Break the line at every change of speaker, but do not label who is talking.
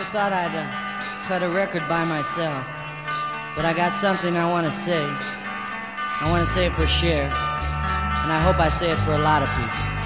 thought I'd cut a record by myself, but I got something I want to say. I want to say it for Cher, and I hope I say it for a lot of people.